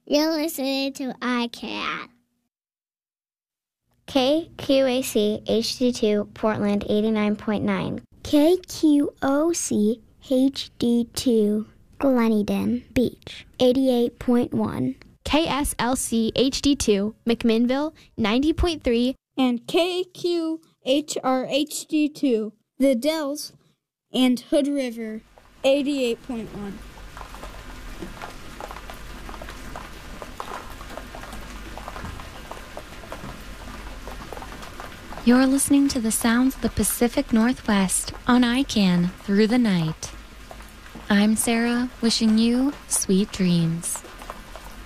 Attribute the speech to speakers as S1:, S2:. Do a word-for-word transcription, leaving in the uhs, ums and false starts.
S1: You're listening to I C A N.
S2: K Q A C H D two Portland eighty-nine point nine.
S3: K Q O C H D two Gleneden Beach eighty-eight point one.
S4: K S L C H D two McMinnville ninety point three.
S5: And K Q H R H D two The Dells and Hood River eighty-eight point one.
S6: You're listening to the sounds of the Pacific Northwest on I C A N Through the Night. I'm Sarah, wishing you sweet dreams.